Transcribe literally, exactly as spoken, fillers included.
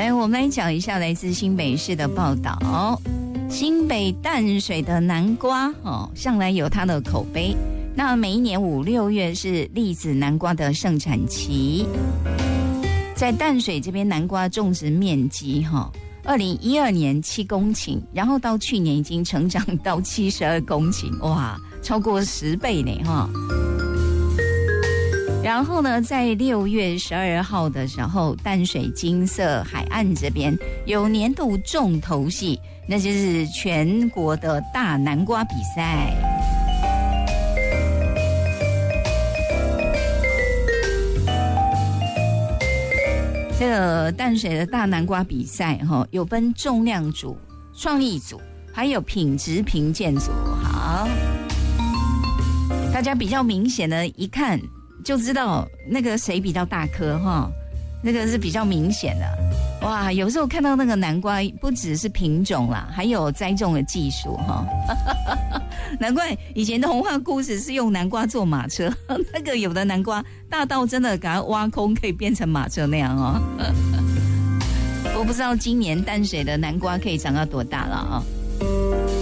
来，我们来讲一下来自新北市的报道。新北淡水的南瓜哦，向来有它的口碑。那每一年五六月是栗子南瓜的盛产期，在淡水这边南瓜种植面积哈，二零一二年七公顷，然后到去年已经成长到七十二公顷，哇，超过十倍呢哈。然后呢，在六月十二号的时候，淡水金色海岸这边有年度重头戏，那就是全国的大南瓜比赛。这个淡水的大南瓜比赛哈，有分重量组、创意组，还有品质评鉴组。好，大家比较明显的一看就知道那个谁比较大颗哈，那个是比较明显的。哇，有时候看到那个南瓜，不只是品种啦，还有栽种的技术哈。难怪以前的童话故事是用南瓜做马车，那个有的南瓜大到真的给它挖空可以变成马车那样哦。我不知道今年淡水的南瓜可以长到多大了啊。